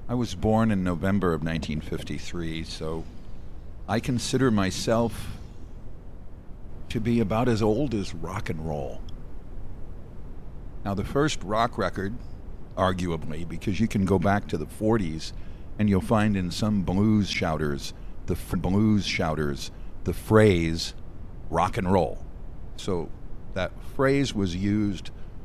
I was born in November of 1953, so I consider myself to be about as old as rock and roll. Now, the first rock record, arguably, because you can go back to the 40s and you'll find in some blues shouters, the phrase rock and roll. So that phrase was used